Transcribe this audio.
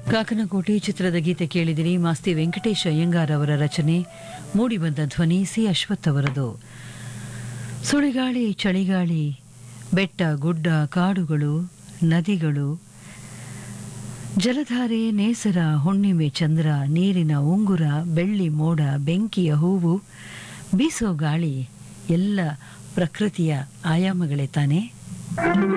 ಕಾಕನಕೋಟೆ ಚಿತ್ರದ ಗೀತೆ ಕೇಳಿದಿರಿ. ಮಾಸ್ತಿ ವೆಂಕಟೇಶ ಅಯ್ಯಂಗಾರ್ ಅವರ ರಚನೆ, ಮೂಡಿಬಂದ ಧ್ವನಿ ಸಿ ಅಶ್ವಥ್ ಅವರದು. ಸುಳಿಗಾಳಿ, ಚಳಿಗಾಳಿ, ಬೆಟ್ಟ ಗುಡ್ಡ, ಕಾಡುಗಳು, ನದಿಗಳು, ಜಲಧಾರೆ, ನೇಸರ, ಹುಣ್ಣಿಮೆ, ಚಂದ್ರ, ನೀರಿನ ಉಂಗುರ, ಬೆಳ್ಳಿ ಮೋಡ, ಬೆಂಕಿಯ ಹೂವು, ಬೀಸೋ ಗಾಳಿ ಎಲ್ಲ ಪ್ರಕೃತಿಯ ಆಯಾಮಗಳೇ ತಾನೆ.